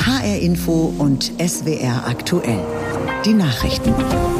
HR Info und SWR aktuell. Die Nachrichten.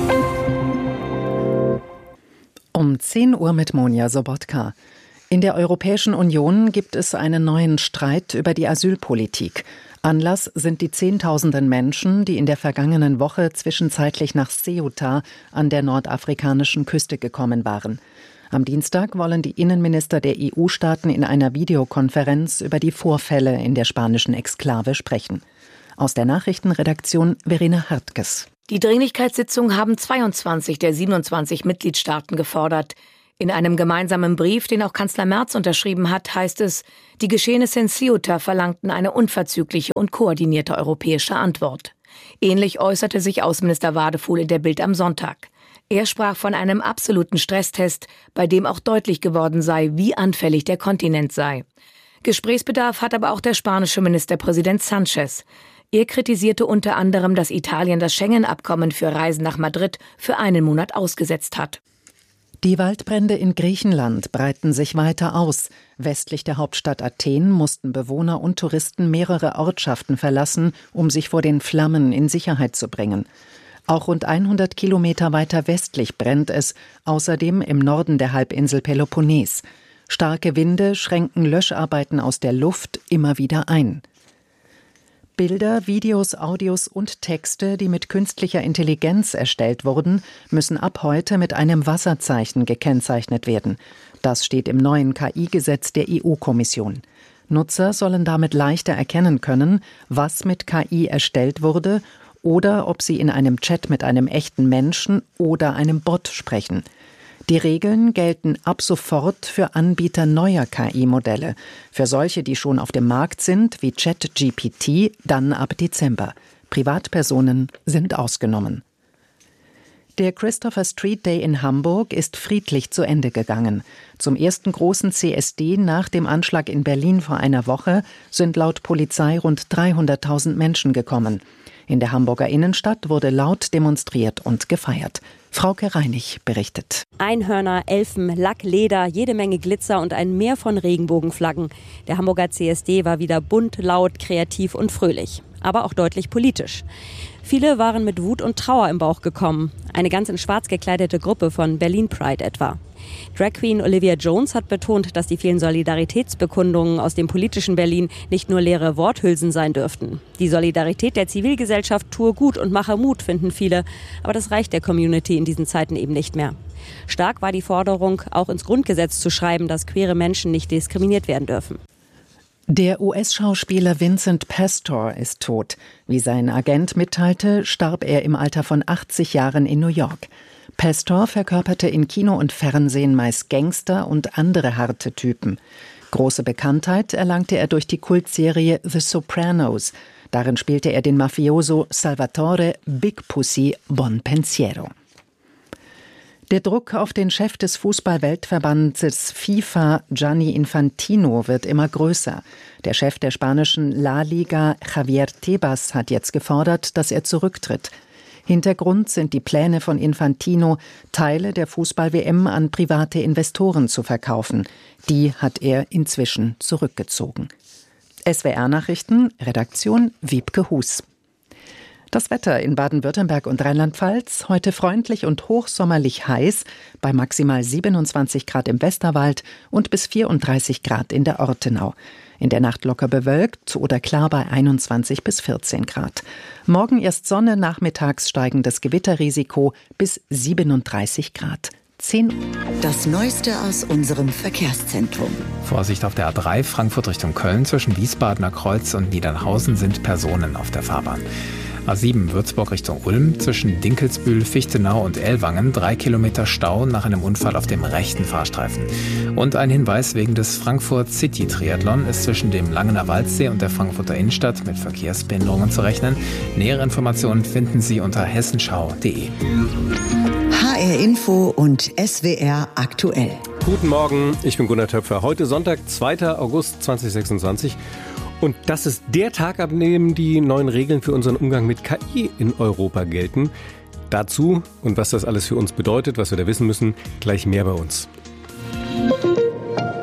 Um 10 Uhr mit Monja Sobotka. In der Europäischen Union gibt es einen neuen Streit über die Asylpolitik. Anlass sind die Zehntausenden Menschen, die in der vergangenen Woche zwischenzeitlich nach Ceuta an der nordafrikanischen Küste gekommen waren. Am Dienstag wollen die Innenminister der EU-Staaten in einer Videokonferenz über die Vorfälle in der spanischen Exklave sprechen. Aus der Nachrichtenredaktion Verena Hartges. Die Dringlichkeitssitzung haben 22 der 27 Mitgliedstaaten gefordert. In einem gemeinsamen Brief, den auch Kanzler Merz unterschrieben hat, heißt es, die Geschehnisse in Ceuta verlangten eine unverzügliche und koordinierte europäische Antwort. Ähnlich äußerte sich Außenminister Wadefuhl in der Bild am Sonntag. Er sprach von einem absoluten Stresstest, bei dem auch deutlich geworden sei, wie anfällig der Kontinent sei. Gesprächsbedarf hat aber auch der spanische Ministerpräsident Sánchez. Er kritisierte unter anderem, dass Italien das Schengen-Abkommen für Reisen nach Madrid für einen Monat ausgesetzt hat. Die Waldbrände in Griechenland breiten sich weiter aus. Westlich der Hauptstadt Athen mussten Bewohner und Touristen mehrere Ortschaften verlassen, um sich vor den Flammen in Sicherheit zu bringen. Auch rund 100 Kilometer weiter westlich brennt es, außerdem im Norden der Halbinsel Peloponnes. Starke Winde schränken Löscharbeiten aus der Luft immer wieder ein. Bilder, Videos, Audios und Texte, die mit künstlicher Intelligenz erstellt wurden, müssen ab heute mit einem Wasserzeichen gekennzeichnet werden. Das steht im neuen KI-Gesetz der EU-Kommission. Nutzer sollen damit leichter erkennen können, was mit KI erstellt wurde oder ob sie in einem Chat mit einem echten Menschen oder einem Bot sprechen. Die Regeln gelten ab sofort für Anbieter neuer KI-Modelle. Für solche, die schon auf dem Markt sind, wie ChatGPT, dann ab Dezember. Privatpersonen sind ausgenommen. Der Christopher Street Day in Hamburg ist friedlich zu Ende gegangen. Zum ersten großen CSD nach dem Anschlag in Berlin vor einer Woche sind laut Polizei rund 300.000 Menschen gekommen. In der Hamburger Innenstadt wurde laut demonstriert und gefeiert. Frauke Reinig berichtet. Einhörner, Elfen, Lack, Leder, jede Menge Glitzer und ein Meer von Regenbogenflaggen. Der Hamburger CSD war wieder bunt, laut, kreativ und fröhlich. Aber auch deutlich politisch. Viele waren mit Wut und Trauer im Bauch gekommen. Eine ganz in schwarz gekleidete Gruppe von Berlin Pride etwa. Drag Queen Olivia Jones hat betont, dass die vielen Solidaritätsbekundungen aus dem politischen Berlin nicht nur leere Worthülsen sein dürften. Die Solidarität der Zivilgesellschaft tue gut und mache Mut, finden viele. Aber das reicht der Community in diesen Zeiten eben nicht mehr. Stark war die Forderung, auch ins Grundgesetz zu schreiben, dass queere Menschen nicht diskriminiert werden dürfen. Der US-Schauspieler Vincent Pastor ist tot. Wie sein Agent mitteilte, starb er im Alter von 80 Jahren in New York. Pastor verkörperte in Kino und Fernsehen meist Gangster und andere harte Typen. Große Bekanntheit erlangte er durch die Kultserie The Sopranos. Darin spielte er den Mafioso Salvatore Big Pussy Bonpensiero. Der Druck auf den Chef des Fußball-Weltverbandes FIFA, Gianni Infantino, wird immer größer. Der Chef der spanischen La Liga, Javier Tebas, hat jetzt gefordert, dass er zurücktritt. Hintergrund sind die Pläne von Infantino, Teile der Fußball-WM an private Investoren zu verkaufen. Die hat er inzwischen zurückgezogen. SWR-Nachrichten, Redaktion Wiebke Hus. Das Wetter in Baden-Württemberg und Rheinland-Pfalz, heute freundlich und hochsommerlich heiß, bei maximal 27 Grad im Westerwald und bis 34 Grad in der Ortenau. In der Nacht locker bewölkt oder klar bei 21 bis 14 Grad. Morgen erst Sonne, nachmittags steigendes Gewitterrisiko bis 37 Grad. 10 Uhr. Das Neueste aus unserem Verkehrszentrum. Vorsicht auf der A3 Frankfurt Richtung Köln. Zwischen Wiesbadener Kreuz und Niedernhausen sind Personen auf der Fahrbahn. A7 Würzburg Richtung Ulm, zwischen Dinkelsbühl, Fichtenau und Ellwangen 3 Kilometer Stau nach einem Unfall auf dem rechten Fahrstreifen. Und ein Hinweis: wegen des Frankfurt City Triathlon ist zwischen dem Langener Waldsee und der Frankfurter Innenstadt mit Verkehrsbehinderungen zu rechnen. Nähere Informationen finden Sie unter hessenschau.de. HR Info und SWR aktuell. Guten Morgen, ich bin Gunnar Töpfer. Heute Sonntag, 2. August 2026. Und das ist der Tag, ab dem die neuen Regeln für unseren Umgang mit KI in Europa gelten. Dazu und was das alles für uns bedeutet, was wir da wissen müssen, gleich mehr bei uns.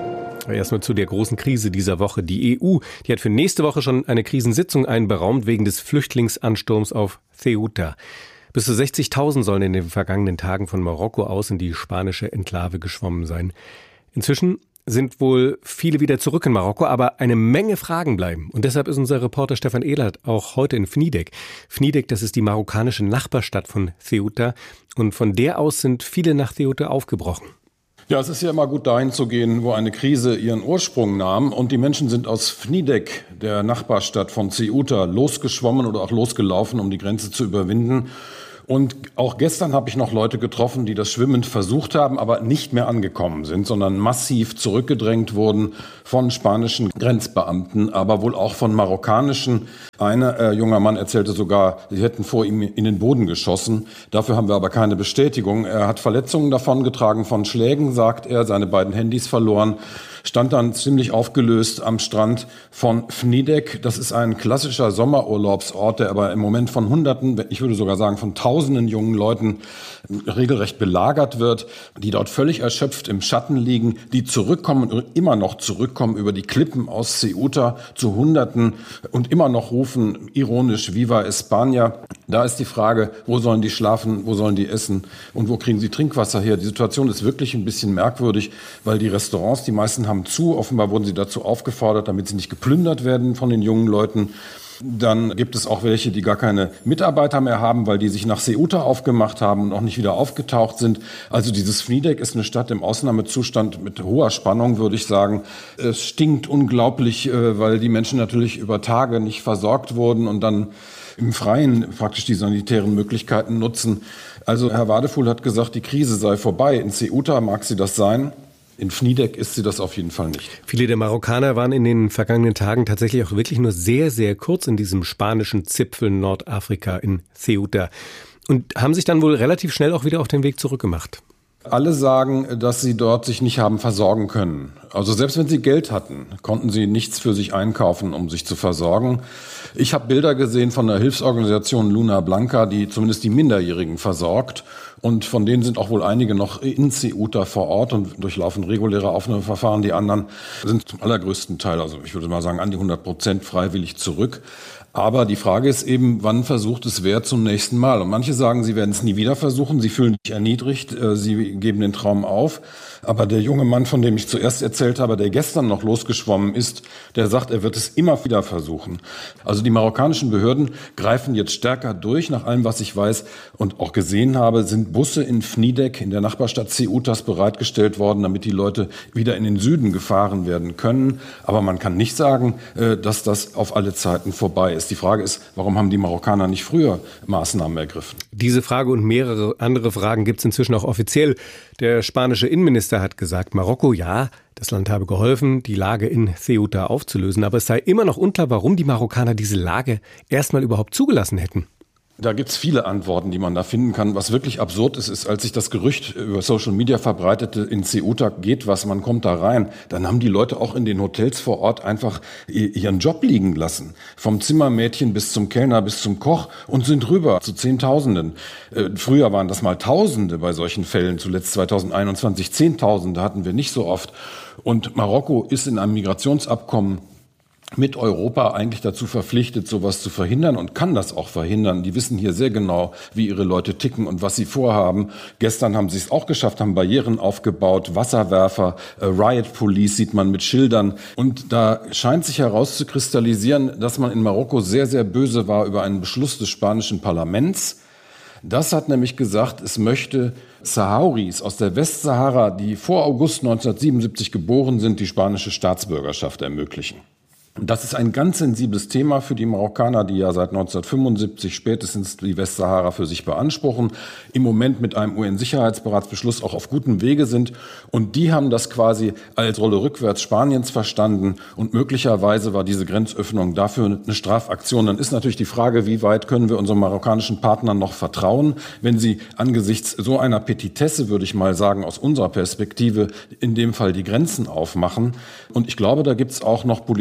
Erstmal zu der großen Krise dieser Woche. Die EU, die hat für nächste Woche schon eine Krisensitzung einberaumt wegen des Flüchtlingsansturms auf Ceuta. Bis zu 60.000 sollen in den vergangenen Tagen von Marokko aus in die spanische Enklave geschwommen sein. Inzwischen sind wohl viele wieder zurück in Marokko, aber eine Menge Fragen bleiben. Und deshalb ist unser Reporter Stefan Ehlert auch heute in Fnidek. Fnidek, das ist die marokkanische Nachbarstadt von Ceuta. Und von der aus sind viele nach Ceuta aufgebrochen. Ja, es ist ja immer gut, dahin zu gehen, wo eine Krise ihren Ursprung nahm. Und die Menschen sind aus Fnidek, der Nachbarstadt von Ceuta, losgeschwommen oder auch losgelaufen, um die Grenze zu überwinden. Und auch gestern habe ich noch Leute getroffen, die das schwimmend versucht haben, aber nicht mehr angekommen sind, sondern massiv zurückgedrängt wurden von spanischen Grenzbeamten, aber wohl auch von marokkanischen. Ein junger Mann erzählte sogar, sie hätten vor ihm in den Boden geschossen. Dafür haben wir aber keine Bestätigung. Er hat Verletzungen davongetragen von Schlägen, sagt er, seine beiden Handys verloren. Stand dann ziemlich aufgelöst am Strand von Fnidek. Das ist ein klassischer Sommerurlaubsort, der aber im Moment von Hunderten, ich würde sogar sagen von Tausenden jungen Leuten regelrecht belagert wird, die dort völlig erschöpft im Schatten liegen, die zurückkommen und immer noch zurückkommen über die Klippen aus Ceuta zu Hunderten und immer noch rufen ironisch Viva España. Da ist die Frage, wo sollen die schlafen, wo sollen die essen und wo kriegen sie Trinkwasser her? Die Situation ist wirklich ein bisschen merkwürdig, weil die Restaurants, die meisten haben zu. Offenbar wurden sie dazu aufgefordert, damit sie nicht geplündert werden von den jungen Leuten. Dann gibt es auch welche, die gar keine Mitarbeiter mehr haben, weil die sich nach Ceuta aufgemacht haben und auch nicht wieder aufgetaucht sind. Also dieses Fnidek ist eine Stadt im Ausnahmezustand mit hoher Spannung, würde ich sagen. Es stinkt unglaublich, weil die Menschen natürlich über Tage nicht versorgt wurden und dann im Freien praktisch die sanitären Möglichkeiten nutzen. Also Herr Wadefuhl hat gesagt, die Krise sei vorbei. In Ceuta mag sie das sein. In Fnidek ist sie das auf jeden Fall nicht. Viele der Marokkaner waren in den vergangenen Tagen tatsächlich auch wirklich nur sehr, sehr kurz in diesem spanischen Zipfel Nordafrika in Ceuta und haben sich dann wohl relativ schnell auch wieder auf den Weg zurückgemacht. Alle sagen, dass sie dort sich nicht haben versorgen können. Also selbst wenn sie Geld hatten, konnten sie nichts für sich einkaufen, um sich zu versorgen. Ich habe Bilder gesehen von der Hilfsorganisation Luna Blanca, die zumindest die Minderjährigen versorgt. Und von denen sind auch wohl einige noch in Ceuta vor Ort und durchlaufen reguläre Aufnahmeverfahren. Die anderen sind zum allergrößten Teil, also ich würde mal sagen, an die 100% freiwillig zurück. Aber die Frage ist eben, wann versucht es wer zum nächsten Mal? Und manche sagen, sie werden es nie wieder versuchen, sie fühlen sich erniedrigt, sie geben den Traum auf. Aber der junge Mann, von dem ich zuerst erzählt habe, der gestern noch losgeschwommen ist, der sagt, er wird es immer wieder versuchen. Also die marokkanischen Behörden greifen jetzt stärker durch. Nach allem, was ich weiß und auch gesehen habe, sind Busse in Fnidek, in der Nachbarstadt Ceutas, bereitgestellt worden, damit die Leute wieder in den Süden gefahren werden können. Aber man kann nicht sagen, dass das auf alle Zeiten vorbei ist. Die Frage ist, warum haben die Marokkaner nicht früher Maßnahmen ergriffen? Diese Frage und mehrere andere Fragen gibt es inzwischen auch offiziell. Der spanische Innenminister hat gesagt, Marokko, ja, das Land habe geholfen, die Lage in Ceuta aufzulösen, aber es sei immer noch unklar, warum die Marokkaner diese Lage erstmal überhaupt zugelassen hätten. Da gibt's viele Antworten, die man da finden kann. Was wirklich absurd ist, als sich das Gerücht über Social Media verbreitete, in Ceuta geht was, man kommt da rein, dann haben die Leute auch in den Hotels vor Ort einfach ihren Job liegen lassen. Vom Zimmermädchen bis zum Kellner bis zum Koch und sind rüber zu Zehntausenden. Früher waren das mal Tausende bei solchen Fällen, zuletzt 2021 Zehntausende hatten wir nicht so oft. Und Marokko ist in einem Migrationsabkommen mit Europa eigentlich dazu verpflichtet, sowas zu verhindern und kann das auch verhindern. Die wissen hier sehr genau, wie ihre Leute ticken und was sie vorhaben. Gestern haben sie es auch geschafft, haben Barrieren aufgebaut, Wasserwerfer, Riot Police sieht man mit Schildern. Und da scheint sich herauszukristallisieren, dass man in Marokko sehr, sehr böse war über einen Beschluss des spanischen Parlaments. Das hat nämlich gesagt, es möchte Sahrawis aus der Westsahara, die vor August 1977 geboren sind, die spanische Staatsbürgerschaft ermöglichen. Das ist ein ganz sensibles Thema für die Marokkaner, die ja seit 1975 spätestens die Westsahara für sich beanspruchen, im Moment mit einem UN-Sicherheitsratsbeschluss auch auf gutem Wege sind. Und die haben das quasi als Rolle rückwärts Spaniens verstanden. Und möglicherweise war diese Grenzöffnung dafür eine Strafaktion. Dann ist natürlich die Frage, wie weit können wir unseren marokkanischen Partnern noch vertrauen, wenn sie angesichts so einer Petitesse, würde ich mal sagen, aus unserer Perspektive in dem Fall die Grenzen aufmachen. Und ich glaube, da gibt es auch noch politische Diskussionen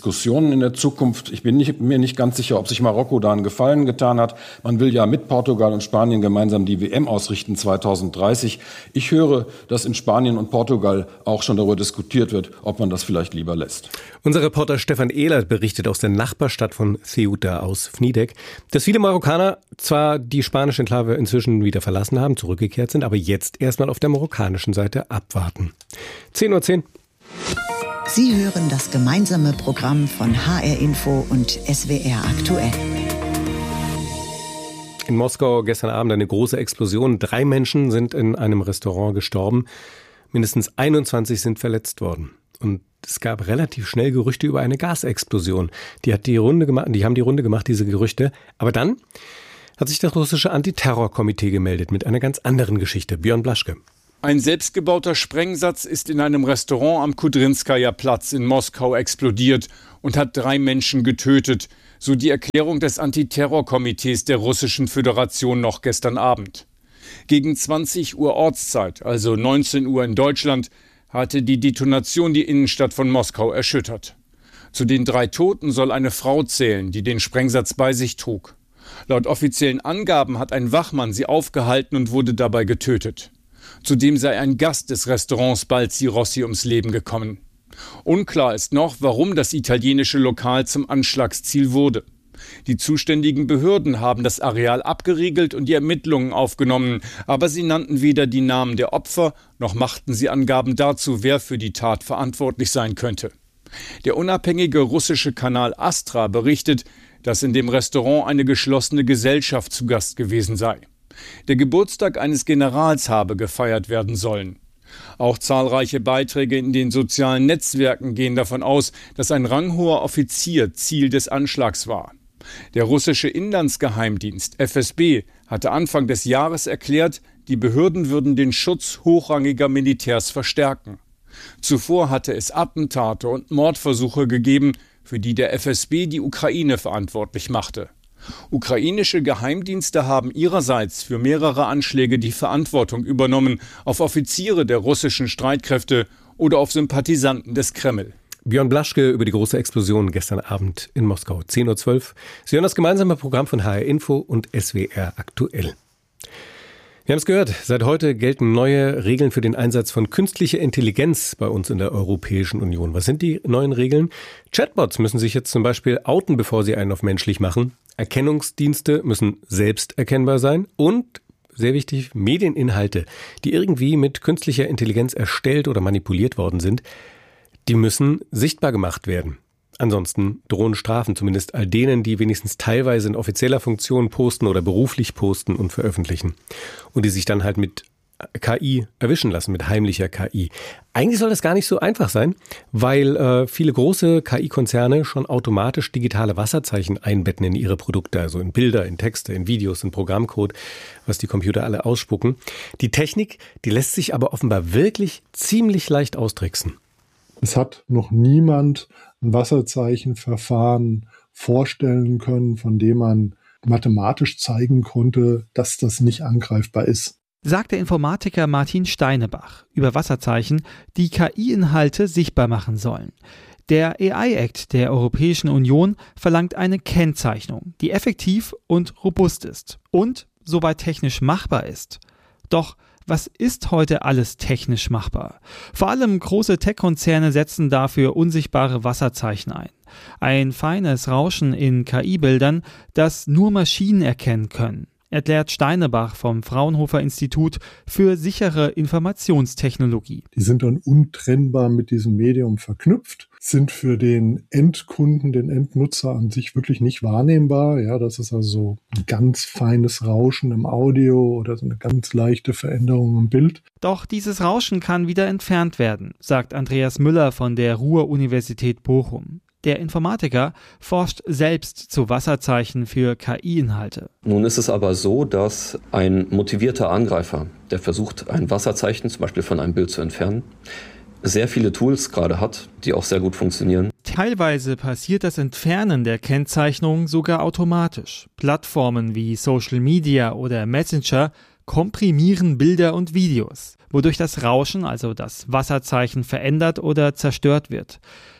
Diskussionen in der Zukunft. Ich bin mir nicht ganz sicher, ob sich Marokko da einen Gefallen getan hat. Man will ja mit Portugal und Spanien gemeinsam die WM ausrichten 2030. Ich höre, dass in Spanien und Portugal auch schon darüber diskutiert wird, ob man das vielleicht lieber lässt. Unser Reporter Stefan Ehlert berichtet aus der Nachbarstadt von Ceuta aus Fnidek, dass viele Marokkaner zwar die spanische Enklave inzwischen wieder verlassen haben, zurückgekehrt sind, aber jetzt erstmal auf der marokkanischen Seite abwarten. 10:10 Uhr. Sie hören das gemeinsame Programm von HR Info und SWR aktuell. In Moskau gestern Abend eine große Explosion. 3 Menschen sind in einem Restaurant gestorben. Mindestens 21 sind verletzt worden. Und es gab relativ schnell Gerüchte über eine Gasexplosion. Die haben die Runde gemacht, diese Gerüchte. Aber dann hat sich das russische Antiterrorkomitee gemeldet mit einer ganz anderen Geschichte. Björn Blaschke. Ein selbstgebauter Sprengsatz ist in einem Restaurant am Kudrinskaja-Platz in Moskau explodiert und hat 3 Menschen getötet, so die Erklärung des Antiterrorkomitees der Russischen Föderation noch gestern Abend. Gegen 20 Uhr Ortszeit, also 19 Uhr in Deutschland, hatte die Detonation die Innenstadt von Moskau erschüttert. Zu den 3 Toten soll eine Frau zählen, die den Sprengsatz bei sich trug. Laut offiziellen Angaben hat ein Wachmann sie aufgehalten und wurde dabei getötet. Zudem sei ein Gast des Restaurants Balzi Rossi ums Leben gekommen. Unklar ist noch, warum das italienische Lokal zum Anschlagsziel wurde. Die zuständigen Behörden haben das Areal abgeriegelt und die Ermittlungen aufgenommen, aber sie nannten weder die Namen der Opfer, noch machten sie Angaben dazu, wer für die Tat verantwortlich sein könnte. Der unabhängige russische Kanal Astra berichtet, dass in dem Restaurant eine geschlossene Gesellschaft zu Gast gewesen sei. Der Geburtstag eines Generals habe gefeiert werden sollen. Auch zahlreiche Beiträge in den sozialen Netzwerken gehen davon aus, dass ein ranghoher Offizier Ziel des Anschlags war. Der russische Inlandsgeheimdienst FSB hatte Anfang des Jahres erklärt, die Behörden würden den Schutz hochrangiger Militärs verstärken. Zuvor hatte es Attentate und Mordversuche gegeben, für die der FSB die Ukraine verantwortlich machte. Ukrainische Geheimdienste haben ihrerseits für mehrere Anschläge die Verantwortung übernommen, auf Offiziere der russischen Streitkräfte oder auf Sympathisanten des Kreml. Björn Blaschke über die große Explosion gestern Abend in Moskau. 10:12 Uhr. Sie hören das gemeinsame Programm von HR Info und SWR aktuell. Wir haben es gehört, seit heute gelten neue Regeln für den Einsatz von künstlicher Intelligenz bei uns in der Europäischen Union. Was sind die neuen Regeln? Chatbots müssen sich jetzt zum Beispiel outen, bevor sie einen auf menschlich machen. Erkennungsdienste müssen selbst erkennbar sein und, sehr wichtig, Medieninhalte, die irgendwie mit künstlicher Intelligenz erstellt oder manipuliert worden sind, die müssen sichtbar gemacht werden. Ansonsten drohen Strafen, zumindest all denen, die wenigstens teilweise in offizieller Funktion posten oder beruflich posten und veröffentlichen. Und die sich dann halt mit KI erwischen lassen, mit heimlicher KI. Eigentlich soll das gar nicht so einfach sein, weil viele große KI-Konzerne schon automatisch digitale Wasserzeichen einbetten in ihre Produkte, also in Bilder, in Texte, in Videos, in Programmcode, was die Computer alle ausspucken. Die Technik, die lässt sich aber offenbar wirklich ziemlich leicht austricksen. Es hat noch niemand ein Wasserzeichenverfahren vorstellen können, von dem man mathematisch zeigen konnte, dass das nicht angreifbar ist. Sagt der Informatiker Martin Steinebach über Wasserzeichen, die KI-Inhalte sichtbar machen sollen. Der AI-Act der Europäischen Union verlangt eine Kennzeichnung, die effektiv und robust ist und soweit technisch machbar ist. Doch was ist heute alles technisch machbar? Vor allem große Tech-Konzerne setzen dafür unsichtbare Wasserzeichen ein. Ein feines Rauschen in KI-Bildern, das nur Maschinen erkennen können, erklärt Steinebach vom Fraunhofer Institut für sichere Informationstechnologie. Die sind dann untrennbar mit diesem Medium verknüpft, sind für den Endkunden, den Endnutzer an sich wirklich nicht wahrnehmbar. Ja, das ist also ein ganz feines Rauschen im Audio oder so eine ganz leichte Veränderung im Bild. Doch dieses Rauschen kann wieder entfernt werden, sagt Andreas Müller von der Ruhr-Universität Bochum. Der Informatiker forscht selbst zu Wasserzeichen für KI-Inhalte. Nun ist es aber so, dass ein motivierter Angreifer, der versucht, ein Wasserzeichen zum Beispiel von einem Bild zu entfernen, sehr viele Tools gerade hat, die auch sehr gut funktionieren. Teilweise passiert das Entfernen der Kennzeichnung sogar automatisch. Plattformen wie Social Media oder Messenger komprimieren Bilder und Videos, wodurch das Rauschen, also das Wasserzeichen, verändert oder zerstört wird.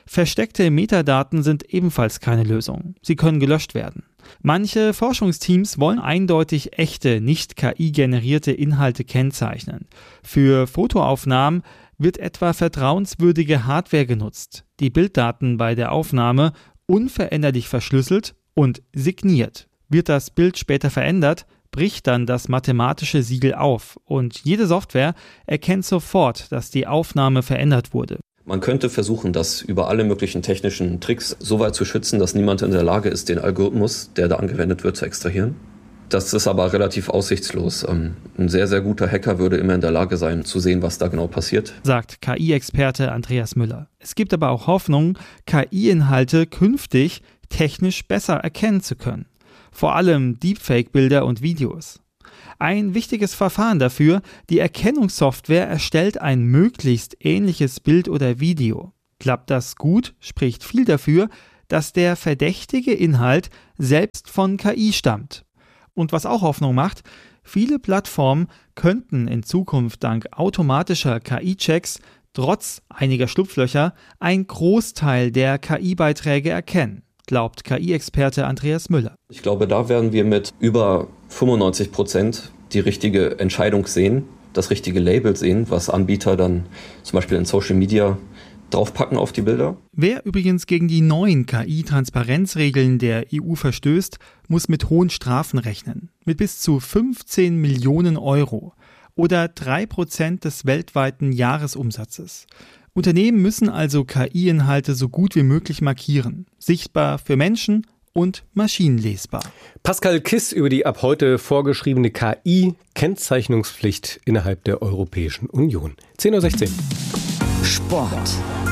Versteckte Metadaten sind ebenfalls keine Lösung. Sie können gelöscht werden. Manche Forschungsteams wollen eindeutig echte, nicht KI-generierte Inhalte kennzeichnen. Für Fotoaufnahmen wird etwa vertrauenswürdige Hardware genutzt, die Bilddaten bei der Aufnahme unveränderlich verschlüsselt und signiert. Wird das Bild später verändert, bricht dann das mathematische Siegel auf und jede Software erkennt sofort, dass die Aufnahme verändert wurde. Man könnte versuchen, das über alle möglichen technischen Tricks so weit zu schützen, dass niemand in der Lage ist, den Algorithmus, der da angewendet wird, zu extrahieren. Das ist aber relativ aussichtslos. Ein sehr, sehr guter Hacker würde immer in der Lage sein, zu sehen, was da genau passiert, sagt KI-Experte Andreas Müller. Es gibt aber auch Hoffnung, KI-Inhalte künftig technisch besser erkennen zu können. Vor allem Deepfake-Bilder und Videos. Ein wichtiges Verfahren dafür, die Erkennungssoftware erstellt ein möglichst ähnliches Bild oder Video. Klappt das gut, spricht viel dafür, dass der verdächtige Inhalt selbst von KI stammt. Und was auch Hoffnung macht, viele Plattformen könnten in Zukunft dank automatischer KI-Checks trotz einiger Schlupflöcher einen Großteil der KI-Beiträge erkennen, glaubt KI-Experte Andreas Müller. Ich glaube, da werden wir mit über 95% die richtige Entscheidung sehen, das richtige Label sehen, was Anbieter dann zum Beispiel in Social Media draufpacken auf die Bilder. Wer übrigens gegen die neuen KI-Transparenzregeln der EU verstößt, muss mit hohen Strafen rechnen. Mit bis zu 15 Millionen Euro oder 3% des weltweiten Jahresumsatzes. Unternehmen müssen also KI-Inhalte so gut wie möglich markieren. Sichtbar für Menschen und maschinenlesbar. Pascal Kiss über die ab heute vorgeschriebene KI-Kennzeichnungspflicht innerhalb der Europäischen Union. 10:16 Uhr. Sport.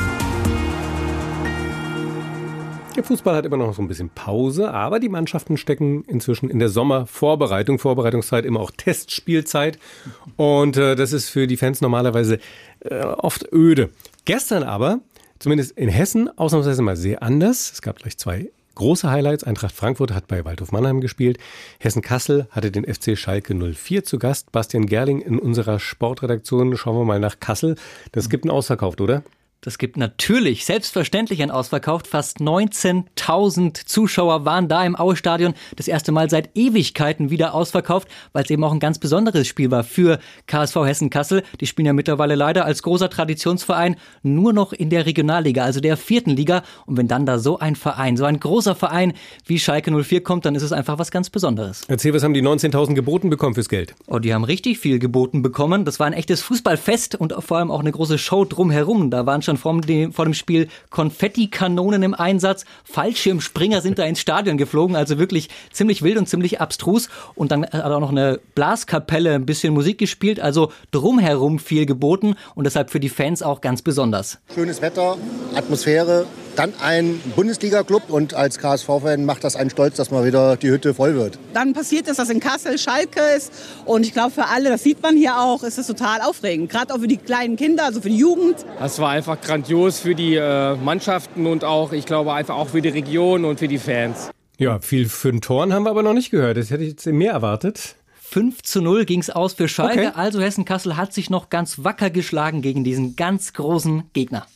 Der Fußball hat immer noch so ein bisschen Pause, aber die Mannschaften stecken inzwischen in der Sommervorbereitung. Vorbereitungszeit, immer auch Testspielzeit. Und das ist für die Fans normalerweise oft öde. Gestern aber, zumindest in Hessen, ausnahmsweise mal sehr anders. Es gab gleich zwei große Highlights. Eintracht Frankfurt hat bei Waldhof Mannheim gespielt. Hessen-Kassel hatte den FC Schalke 04 zu Gast. Bastian Gerling in unserer Sportredaktion. Schauen wir mal nach Kassel. Das gibt einen Ausverkauf, oder? Das gibt natürlich selbstverständlich ein Ausverkauf. Fast 19.000 Zuschauer waren da im Aue-Stadion. Das erste Mal seit Ewigkeiten wieder ausverkauft, weil es eben auch ein ganz besonderes Spiel war für KSV Hessen-Kassel. Die spielen ja mittlerweile leider als großer Traditionsverein nur noch in der Regionalliga, also der 4. Liga. Und wenn dann da so ein Verein, so ein großer Verein wie Schalke 04 kommt, dann ist es einfach was ganz Besonderes. Erzähl, was haben die 19.000 geboten bekommen fürs Geld? Oh, die haben richtig viel geboten bekommen. Das war ein echtes Fußballfest und vor allem auch eine große Show drumherum. Da waren schon vor dem Spiel Konfettikanonen im Einsatz. Fallschirmspringer sind da ins Stadion geflogen. Also wirklich ziemlich wild und ziemlich abstrus. Und dann hat auch noch eine Blaskapelle ein bisschen Musik gespielt. Also drumherum viel geboten und deshalb für die Fans auch ganz besonders. Schönes Wetter, Atmosphäre, dann ein Bundesliga-Club und als KSV-Fan macht das einen stolz, dass mal wieder die Hütte voll wird. Dann passiert es, dass in Kassel Schalke ist und ich glaube für alle, das sieht man hier auch, ist es total aufregend. Gerade auch für die kleinen Kinder, also für die Jugend. Das war einfach grandios für die Mannschaften und auch, ich glaube, einfach auch für die Region und für die Fans. Ja, viel für den Toren haben wir aber noch nicht gehört. Das hätte ich jetzt mehr erwartet. 5:0 ging es aus für Schalke. Okay. Also Hessen-Kassel hat sich noch ganz wacker geschlagen gegen diesen ganz großen Gegner.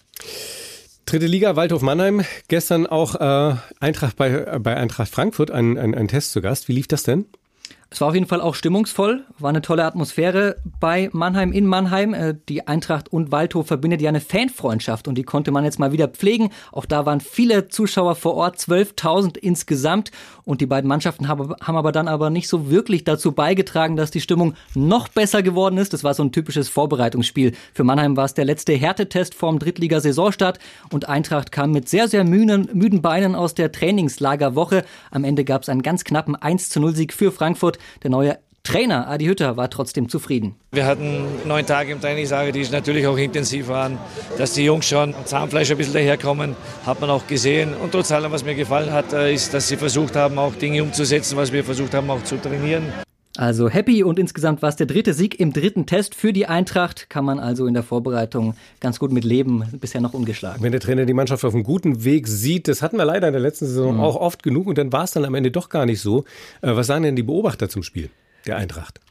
3. Liga, Waldhof Mannheim. Gestern auch Eintracht bei Eintracht Frankfurt, ein Test zu Gast. Wie lief das denn? Es war auf jeden Fall auch stimmungsvoll, war eine tolle Atmosphäre bei Mannheim in Mannheim. Die Eintracht und Waldhof verbindet ja eine Fanfreundschaft und die konnte man jetzt mal wieder pflegen. Auch da waren viele Zuschauer vor Ort, 12.000 insgesamt. Und die beiden Mannschaften haben aber dann nicht so wirklich dazu beigetragen, dass die Stimmung noch besser geworden ist. Das war so ein typisches Vorbereitungsspiel. Für Mannheim war es der letzte Härtetest vorm Drittliga-Saisonstart und Eintracht kam mit sehr, sehr müden Beinen aus der Trainingslagerwoche. Am Ende gab es einen ganz knappen 1:0-Sieg für Frankfurt. Der neue Trainer Adi Hütter war trotzdem zufrieden. Wir hatten 9 Tage im Trainingslager, die natürlich auch intensiv waren. Dass die Jungs schon am Zahnfleisch ein bisschen daherkommen, hat man auch gesehen. Und trotz allem, was mir gefallen hat, ist, dass sie versucht haben, auch Dinge umzusetzen, was wir versucht haben, auch zu trainieren. Also happy und insgesamt war es der 3. Sieg im 3. Test für die Eintracht. Kann man also in der Vorbereitung ganz gut mit leben, bisher noch ungeschlagen. Wenn der Trainer die Mannschaft auf einem guten Weg sieht, das hatten wir leider in der letzten Saison auch oft genug und dann war es dann am Ende doch gar nicht so. Was sagen denn die Beobachter zum Spiel der Eintracht?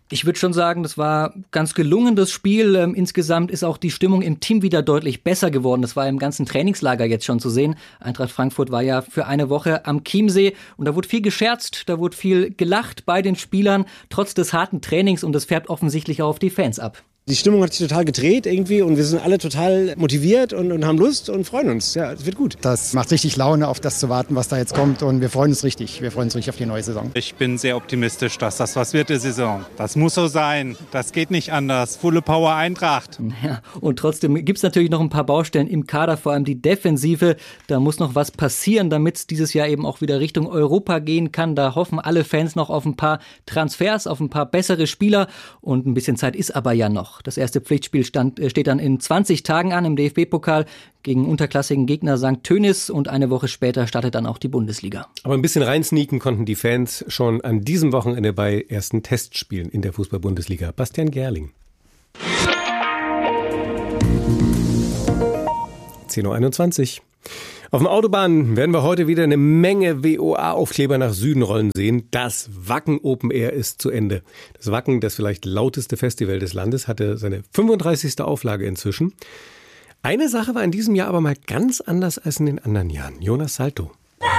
Ich würde schon sagen, das war ganz gelungen, das Spiel. Insgesamt ist auch die Stimmung im Team wieder deutlich besser geworden. Das war im ganzen Trainingslager jetzt schon zu sehen. Eintracht Frankfurt war ja für eine Woche am Chiemsee und da wurde viel gescherzt, da wurde viel gelacht bei den Spielern, trotz des harten Trainings, und das färbt offensichtlich auch auf die Fans ab. Die Stimmung hat sich total gedreht irgendwie und wir sind alle total motiviert und haben Lust und freuen uns. Ja, es wird gut. Das macht richtig Laune, auf das zu warten, was da jetzt kommt, und wir freuen uns richtig. Wir freuen uns richtig auf die neue Saison. Ich bin sehr optimistisch, dass das was wird, die Saison. Das muss so sein. Das geht nicht anders. Fulle Power Eintracht. Ja, und trotzdem gibt es natürlich noch ein paar Baustellen im Kader, vor allem die Defensive. Da muss noch was passieren, damit es dieses Jahr eben auch wieder Richtung Europa gehen kann. Da hoffen alle Fans noch auf ein paar Transfers, auf ein paar bessere Spieler, und ein bisschen Zeit ist aber ja noch. Das erste Pflichtspiel steht dann in 20 Tagen an im DFB-Pokal gegen unterklassigen Gegner St. Tönnies, und eine Woche später startet dann auch die Bundesliga. Aber ein bisschen reinsneaken konnten die Fans schon an diesem Wochenende bei ersten Testspielen in der Fußball-Bundesliga. Bastian Gerling. 10.21 Uhr. Auf den Autobahnen werden wir heute wieder eine Menge WOA-Aufkleber nach Süden rollen sehen. Das Wacken Open Air ist zu Ende. Das Wacken, das vielleicht lauteste Festival des Landes, hatte seine 35. Auflage inzwischen. Eine Sache war in diesem Jahr aber mal ganz anders als in den anderen Jahren. Jonas Salto.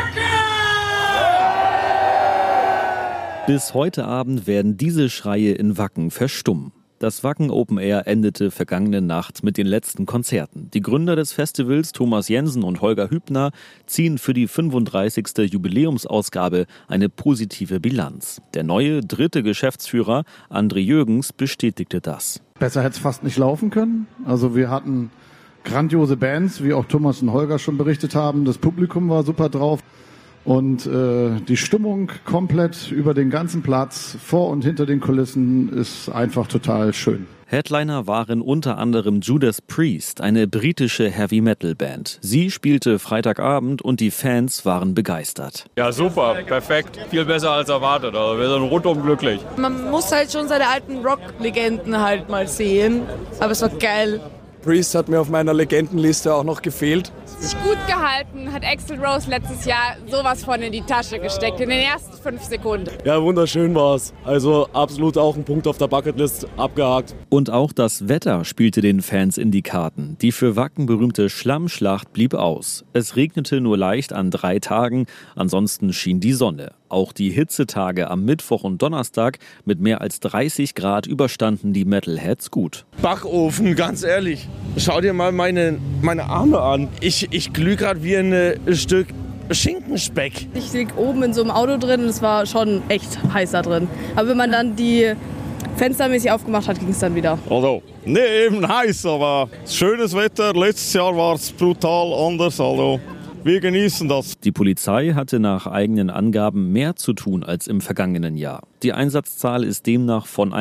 Bis heute Abend werden diese Schreie in Wacken verstummen. Das Wacken Open Air endete vergangene Nacht mit den letzten Konzerten. Die Gründer des Festivals, Thomas Jensen und Holger Hübner, ziehen für die 35. Jubiläumsausgabe eine positive Bilanz. Der neue, dritte Geschäftsführer, André Jürgens, bestätigte das. Besser hätte es fast nicht laufen können. Also wir hatten grandiose Bands, wie auch Thomas und Holger schon berichtet haben. Das Publikum war super drauf. Und die Stimmung komplett über den ganzen Platz, vor und hinter den Kulissen, ist einfach total schön. Headliner waren unter anderem Judas Priest, eine britische Heavy-Metal-Band. Sie spielte Freitagabend und die Fans waren begeistert. Ja, super, perfekt. Viel besser als erwartet. Also wir sind rundum glücklich. Man muss halt schon seine alten Rock-Legenden halt mal sehen. Aber es war geil. Priest hat mir auf meiner Legendenliste auch noch gefehlt. Sich gut gehalten, hat Axl Rose letztes Jahr sowas von in die Tasche gesteckt, in den ersten 5 Sekunden. Ja, wunderschön war's. Also absolut auch ein Punkt auf der Bucketlist, abgehakt. Und auch das Wetter spielte den Fans in die Karten. Die für Wacken berühmte Schlammschlacht blieb aus. Es regnete nur leicht an 3 Tagen, ansonsten schien die Sonne. Auch die Hitzetage am Mittwoch und Donnerstag mit mehr als 30 Grad überstanden die Metalheads gut. Backofen, ganz ehrlich. Schau dir mal meine Arme an. Ich glühe gerade wie ein Stück Schinkenspeck. Ich lieg oben in so einem Auto drin und es war schon echt heiß da drin. Aber wenn man dann die fenstermäßig aufgemacht hat, ging es dann wieder. Also, nee, eben heiß, aber schönes Wetter. Letztes Jahr war es brutal anders, also wir genießen das. Die Polizei hatte nach eigenen Angaben mehr zu tun als im vergangenen Jahr. Die Einsatzzahl ist demnach von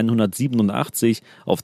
187 auf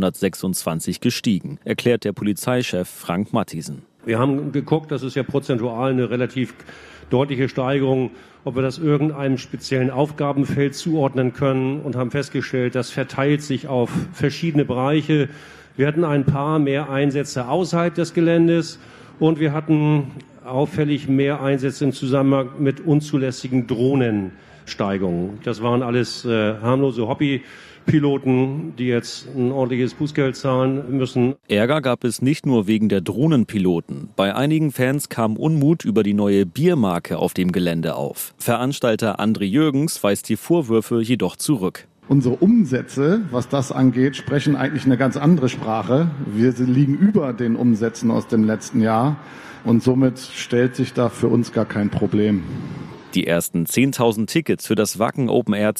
226 gestiegen, erklärt der Polizeichef Frank Mathiesen. Wir haben geguckt, das ist ja prozentual eine relativ deutliche Steigerung, ob wir das irgendeinem speziellen Aufgabenfeld zuordnen können, und haben festgestellt, das verteilt sich auf verschiedene Bereiche. Wir hatten ein paar mehr Einsätze außerhalb des Geländes und wir hatten auffällig mehr Einsätze im Zusammenhang mit unzulässigen Drohnensteigungen. Das waren alles harmlose Hobbypiloten, die jetzt ein ordentliches Bußgeld zahlen müssen. Ärger gab es nicht nur wegen der Drohnenpiloten. Bei einigen Fans kam Unmut über die neue Biermarke auf dem Gelände auf. Veranstalter André Jürgens weist die Vorwürfe jedoch zurück. Unsere Umsätze, was das angeht, sprechen eigentlich eine ganz andere Sprache. Wir liegen über den Umsätzen aus dem letzten Jahr. Und somit stellt sich da für uns gar kein Problem. Die ersten 10.000 Tickets für das Wacken Open Air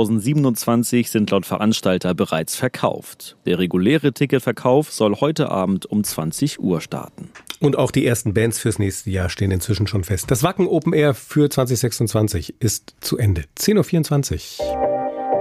2027 sind laut Veranstalter bereits verkauft. Der reguläre Ticketverkauf soll heute Abend um 20 Uhr starten. Und auch die ersten Bands fürs nächste Jahr stehen inzwischen schon fest. Das Wacken Open Air für 2026 ist zu Ende. 10.24 Uhr.